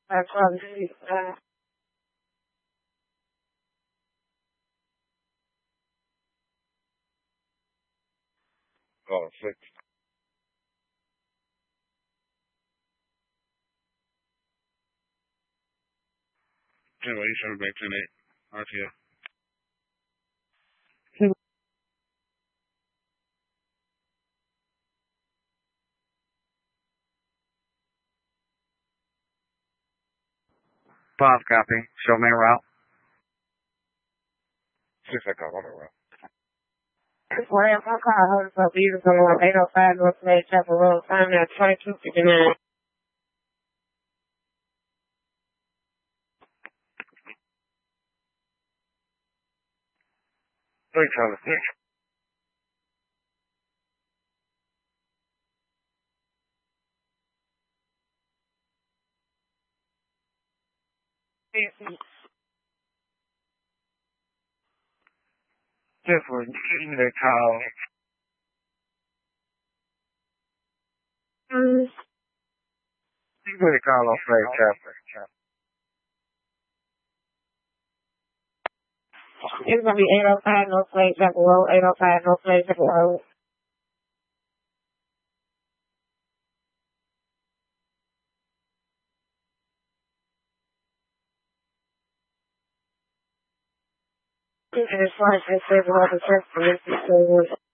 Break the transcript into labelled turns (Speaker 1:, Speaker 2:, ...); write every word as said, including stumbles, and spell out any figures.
Speaker 1: That's probably uh,
Speaker 2: Oh, six. Anyway, you should have been ten eight. R T F.
Speaker 3: Five copy. Show me a route.
Speaker 2: Six I got on the route.
Speaker 1: Ram, my car holds up either from eight oh five North Lake Chapel Road, time at twenty-two fifty-nine.
Speaker 2: Three Charlie six. This was getting the call.
Speaker 1: Mm.
Speaker 2: You put a call on Flag Chapel.
Speaker 1: It's gonna be eight oh five North Lake Chapel Road, eight oh five North Lake Chapel Road. And it's like I said, all the rest of this is